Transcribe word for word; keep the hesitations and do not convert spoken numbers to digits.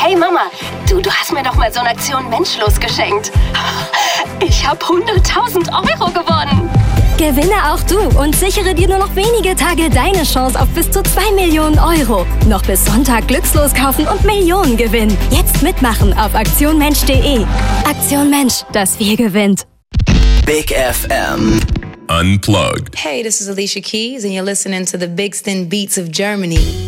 Hey Mama, du, du hast mir doch mal so eine Aktion Menschlos geschenkt. Ich habe hunderttausend Euro gewonnen. Gewinne auch du und sichere dir nur noch wenige Tage deine Chance auf bis zu zwei Millionen Euro. Noch bis Sonntag Glückslos kaufen und Millionen gewinnen. Jetzt mitmachen auf aktion mensch punkt de. Aktion Mensch, das Wir gewinnt. Big F M. Unplugged. Hey, this is Alicia Keys, and you're listening to the Big Stin Beats of Germany.